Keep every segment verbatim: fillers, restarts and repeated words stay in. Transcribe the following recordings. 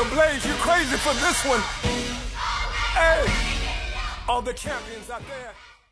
Blaze, you crazy for this one. Hey, all the champions out there.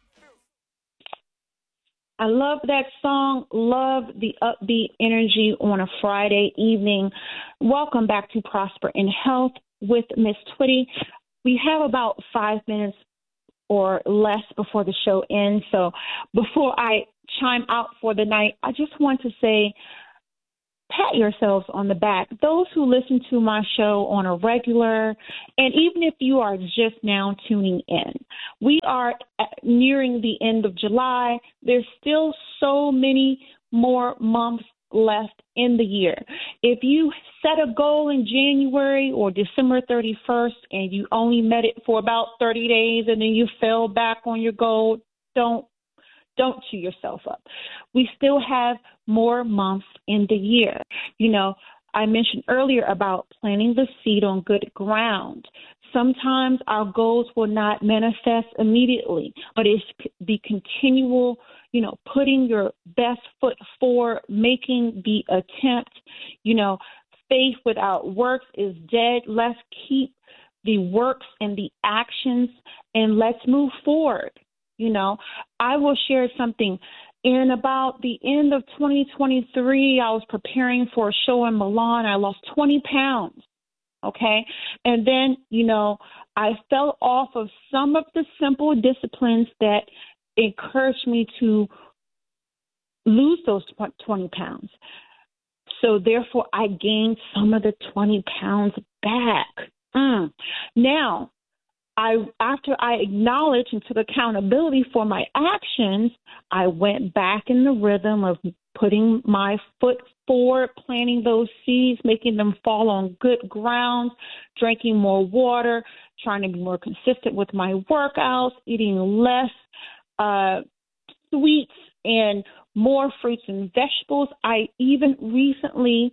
I love that song. Love the upbeat energy on a Friday evening. Welcome back to Prosper in Health with Miss Twitty. We have about five minutes or less before the show ends. So before I chime out for the night, I just want to say, pat yourselves on the back. Those who listen to my show on a regular, and even if you are just now tuning in, we are nearing the end of July. There's still so many more months left in the year. If you set a goal in January or December thirty-first and you only met it for about thirty days and then you fell back on your goal, don't Don't chew yourself up. We still have more months in the year. You know, I mentioned earlier about planting the seed on good ground. Sometimes our goals will not manifest immediately, but it's the continual, you know, putting your best foot forward, making the attempt. You know, faith without works is dead. Let's keep the works and the actions and let's move forward. You know, I will share something. In about the end of twenty twenty-three, I was preparing for a show in Milan. I lost twenty pounds, okay? And then, you know, I fell off of some of the simple disciplines that encouraged me to lose those twenty pounds. So, therefore, I gained some of the twenty pounds back. Mm. Now, I, after I acknowledged and took accountability for my actions, I went back in the rhythm of putting my foot forward, planting those seeds, making them fall on good ground, drinking more water, trying to be more consistent with my workouts, eating less uh, sweets and more fruits and vegetables. I even recently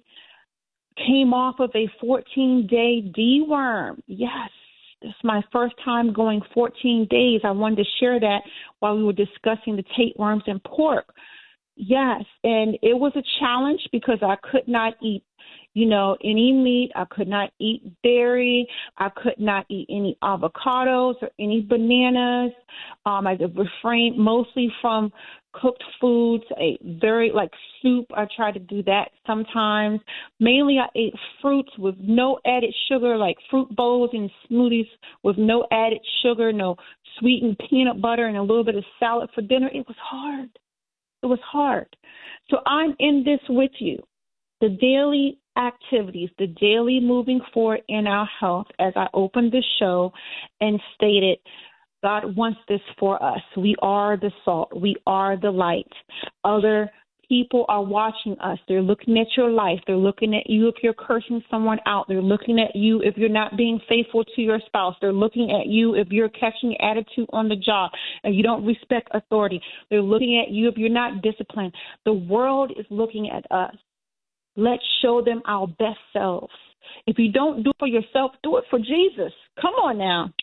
came off of a fourteen-day deworm. Yes. It's my first time going fourteen days. I wanted to share that while we were discussing the tapeworms and pork. Yes, and it was a challenge because I could not eat, you know, any meat. I could not eat dairy. I could not eat any avocados or any bananas. Um, I refrained mostly from cooked foods, a very like soup. I try to do that sometimes. Mainly I ate fruits with no added sugar, like fruit bowls and smoothies with no added sugar, no sweetened peanut butter and a little bit of salad for dinner. It was hard. It was hard. So I'm in this with you. The daily activities, the daily moving forward in our health, as I opened the show and stated, God wants this for us. We are the salt. We are the light. Other people are watching us. They're looking at your life. They're looking at you if you're cursing someone out. They're looking at you if you're not being faithful to your spouse. They're looking at you if you're catching attitude on the job and you don't respect authority. They're looking at you if you're not disciplined. The world is looking at us. Let's show them our best selves. If you don't do it for yourself, do it for Jesus. Come on now.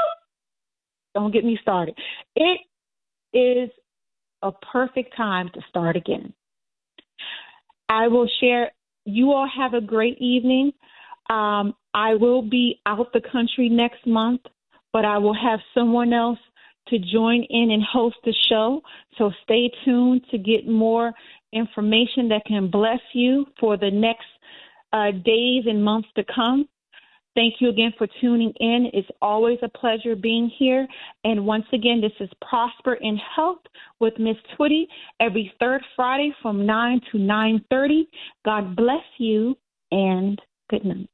Don't get me started. It is a perfect time to start again. I will share. You all have a great evening. Um, I will be out the country next month, but I will have someone else to join in and host the show. So stay tuned to get more information that can bless you for the next uh, days and months to come. Thank you again for tuning in. It's always a pleasure being here. And once again, this is Prosper in Health with Miss Twitty every third Friday from nine to nine thirty. God bless you and good night.